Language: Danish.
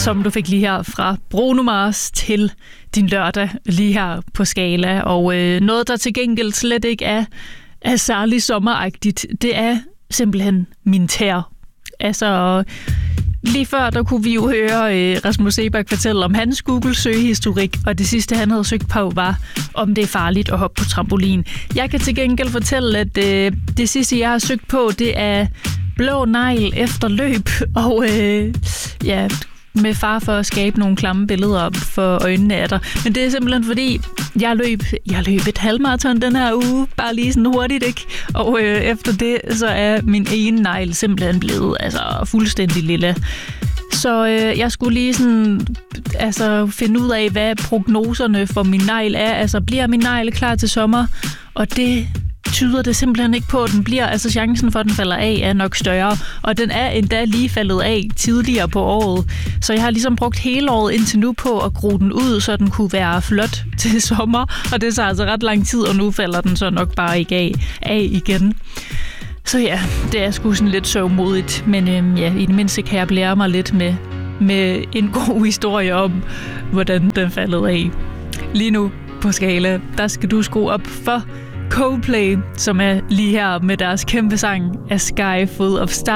som du fik lige her fra Bruno Mars til din lørdag lige her på Skala. Og noget, der til gengæld slet ikke er særlig sommeragtigt, det er simpelthen min tær. Altså, lige før, der kunne vi jo høre Rasmus Seebach fortælle om hans Google-søgehistorik, og det sidste, han havde søgt på, var, om det er farligt at hoppe på trampolin. Jeg kan til gengæld fortælle, at det sidste, jeg har søgt på, det er blå negl efter løb, og med far for at skabe nogle klamme billeder for øjnene af dig. Men det er simpelthen fordi, jeg løb et halvmaraton den her uge, bare lige sådan hurtigt, ikke? Og efter det, så er min ene negl simpelthen blevet fuldstændig lilla. Så jeg skulle lige sådan, finde ud af, hvad prognoserne for min negl er. Altså, bliver min negl klar til sommer? Og det tyder det simpelthen ikke på, at den bliver. Altså, chancen for, at den falder af, er nok større. Og den er endda lige faldet af tidligere på året. Så jeg har ligesom brugt hele året indtil nu på at gro den ud, så den kunne være flot til sommer. Og det tager altså ret lang tid, og nu falder den så nok bare ikke af igen. Så ja, det er sgu sådan lidt sørgmodigt. Men i det mindste kan jeg blære mig lidt med en god historie om, hvordan den faldet af. Lige nu på Skala, der skal du skrue op for Coldplay, som er lige her med deres kæmpe sang A Sky Full of Stars.